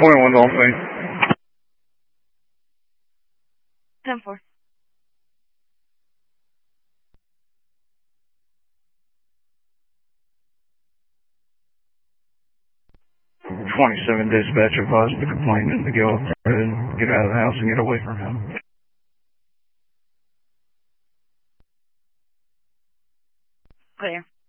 21 on scene. 10-4. .27 dispatch advised the complainant to go and get out of the house and get away from him. Clear.